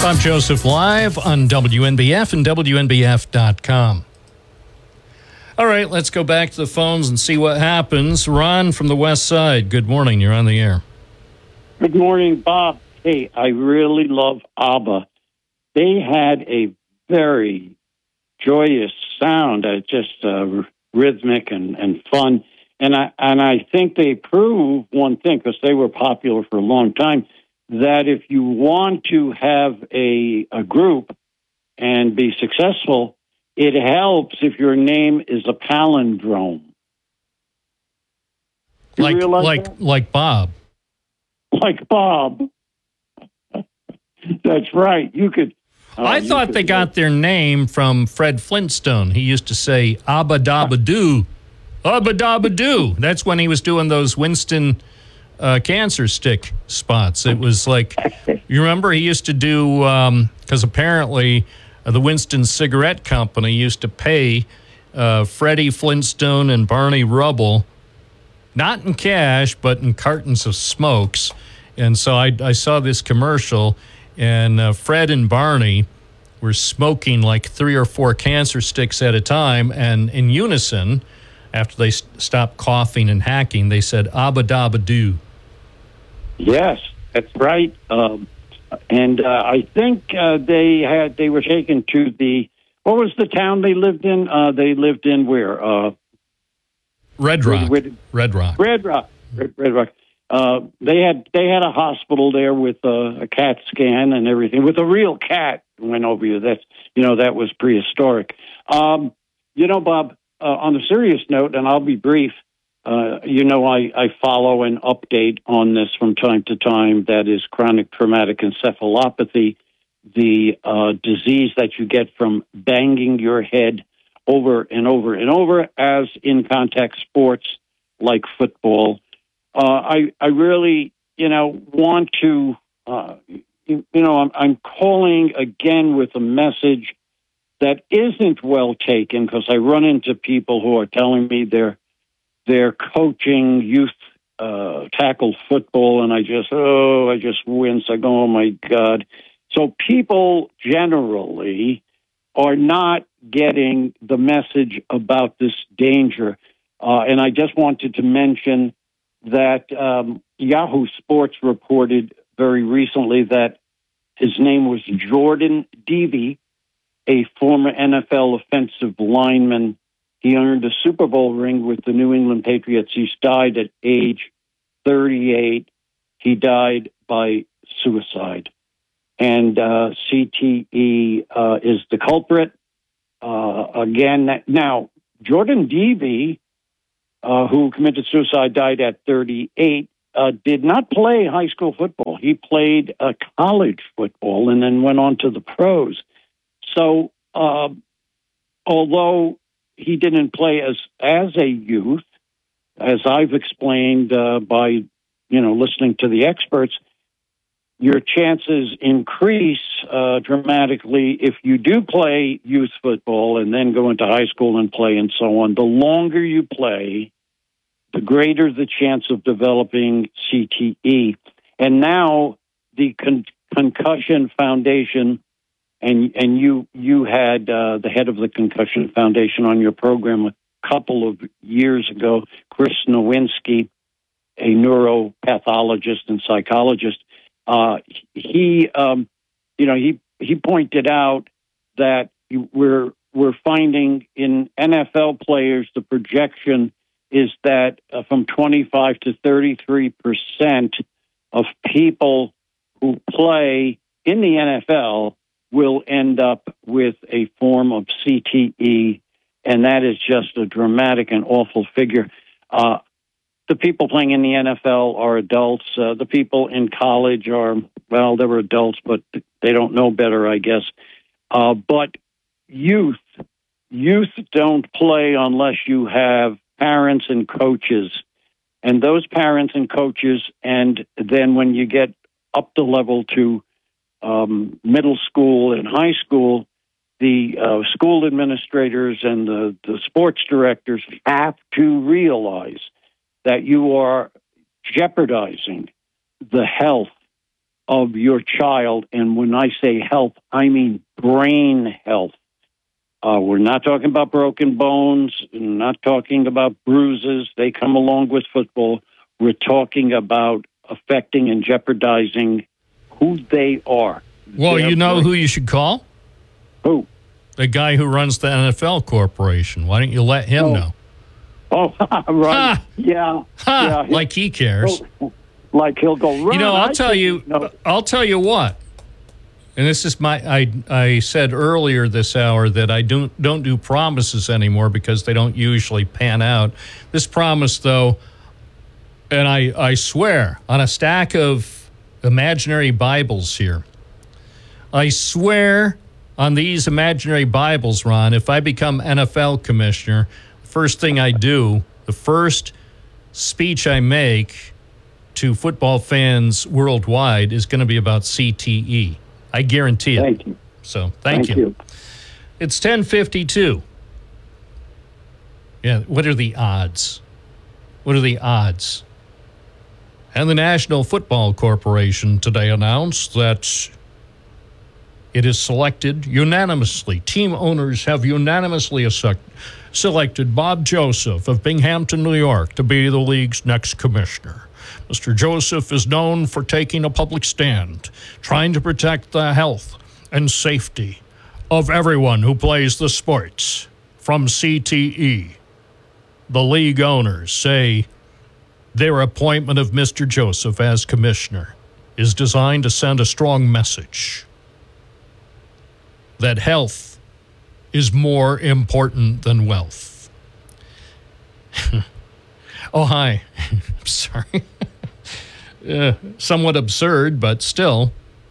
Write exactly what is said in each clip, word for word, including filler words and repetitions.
Bob Joseph live on W N B F and W N B F dot com. All right, let's go back to the phones and see what happens. Ron from the West Side, good morning. You're on the air. Good morning, Bob. Hey, I really love ABBA. They had a very joyous sound, uh, just uh, rhythmic and, and fun. And I, and I think they prove one thing, because they were popular for a long time, that if you want to have a, a group and be successful, it helps if your name is a palindrome. Do like like that? like Bob. Like Bob. That's right. You could. Uh, I you thought could, they got their name from Fred Flintstone. He used to say "Abba Dabba Doo, Abba Dabba Doo." That's when he was doing those Winston uh, cancer stick spots. It was like, you remember he used to do, because um, apparently uh, the Winston Cigarette Company used to pay uh, Freddie Flintstone and Barney Rubble, not in cash, but in cartons of smokes. And so I, I saw this commercial, and uh, Fred and Barney were smoking like three or four cancer sticks at a time, and in unison, after they st- stopped coughing and hacking, they said, "Abba Dabba Doo." Yes, that's right. Um, and uh, I think uh, they had they were taken to the, what was the town they lived in? Uh, they lived in where? Uh, Red Rock. Where, where, Red Rock. Red Rock. Red, Red Rock. Uh, they had they had a hospital there with a, a CAT scan and everything, with a real cat went over you. That's you know that was prehistoric. Um, you know, Bob. Uh, on a serious note, and I'll be brief. Uh, you know, I, I follow and update on this from time to time. That is chronic traumatic encephalopathy, the uh, disease that you get from banging your head over and over and over, as in contact sports like football. Uh, I I really, you know, want to, uh, you, you know, I'm, I'm calling again with a message that isn't well taken, because I run into people who are telling me they're they're coaching youth uh, tackle football, and I just oh I just wince. I go, oh my God. So people generally are not getting the message about this danger, uh, and I just wanted to mention that um, Yahoo Sports reported very recently that his name was Jordan Devey, a former N F L offensive lineman. He earned a Super Bowl ring with the New England Patriots. He's died at age thirty-eight. He died by suicide. And uh, C T E uh, is the culprit. Uh, again, now, Jordan Devey, uh, who committed suicide, died at thirty-eight, uh, did not play high school football. He played uh, college football and then went on to the pros. So, uh, although he didn't play as as a youth, as I've explained uh, by you know listening to the experts, your chances increase uh, dramatically if you do play youth football and then go into high school and play and so on. The longer you play, the greater the chance of developing C T E. And now the Con- Concussion Foundation. And and you you had uh, the head of the Concussion Foundation on your program a couple of years ago, Chris Nowinski, a neuropathologist and psychologist. Uh, he um, you know he he pointed out that we're we're finding in N F L players, the projection is that uh, from twenty-five to thirty-three percent of people who play in the N F L will end up with a form of C T E, and that is just a dramatic and awful figure. Uh, the people playing in the N F L are adults. Uh, the people in college are, well, they were adults, but they don't know better, I guess. Uh, but youth, youth don't play unless you have parents and coaches. And those parents and coaches, and then when you get up the level to Um, middle school and high school, the uh, school administrators and the, the sports directors have to realize that you are jeopardizing the health of your child. And when I say health, I mean brain health. Uh, we're not talking about broken bones, not talking about bruises. They come along with football. We're talking about affecting and jeopardizing who they are. Well, Their you know brain. who you should call? Who? The guy who runs the N F L Corporation. Why don't you let him Oh. know? Oh, right. Ha! Yeah. Ha! yeah. Like he cares. He'll- Like he'll go, Ron, You know, I'll I tell think you. know." I'll tell you what. And this is my. I I said earlier this hour that I don't don't do promises anymore because they don't usually pan out. This promise, though, and I I swear on a stack of imaginary Bibles here. I swear on these imaginary Bibles, Ron. If I become N F L commissioner, the first thing I do, the first speech I make to football fans worldwide is going to be about C T E. I guarantee it. Thank you. So thank, Thank you. you. It's ten fifty-two. Yeah, what are the odds? What are the odds? And the National Football Corporation today announced that it is selected unanimously. Team owners have unanimously selected Bob Joseph of Binghamton, New York, to be the league's next commissioner. Mister Joseph is known for taking a public stand, trying to protect the health and safety of everyone who plays the sports. From C T E, the league owners say their appointment of Mister Joseph as commissioner is designed to send a strong message that health is more important than wealth. Oh, hi. I'm sorry. uh, somewhat absurd, but still,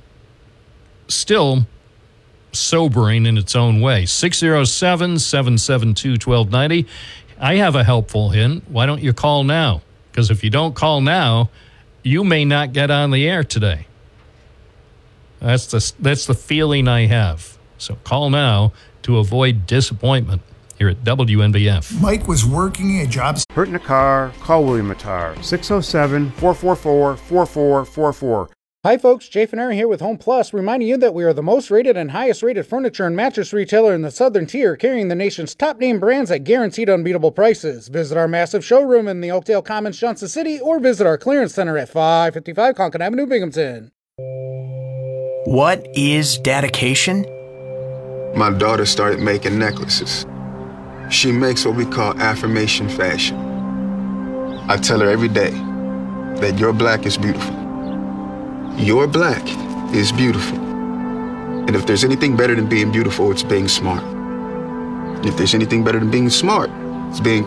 still sobering in its own way. six oh seven, seven seven two, one two nine oh. I have a helpful hint. Why don't you call now? Because if you don't call now, you may not get on the air today. That's the, that's the feeling I have. So call now to avoid disappointment here at W N B F. Mike was working a job. Hurt in a car? Call William Attar. six oh seven, four four four, four four four four. Hi folks, Jay Fineri here with Home Plus, reminding you that we are the most rated and highest rated furniture and mattress retailer in the Southern Tier, carrying the nation's top name brands at guaranteed unbeatable prices. Visit our massive showroom in the Oakdale Commons, Johnson City, or visit our clearance center at five fifty-five Conkin Avenue, Binghamton. What is dedication? My daughter started making necklaces. She makes what we call affirmation fashion. I tell her every day that your black is beautiful. Your black is beautiful. And if there's anything better than being beautiful, it's being smart. And if there's anything better than being smart, it's being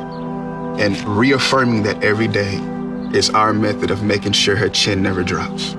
kind. And reaffirming that every day is our method of making sure her chin never drops.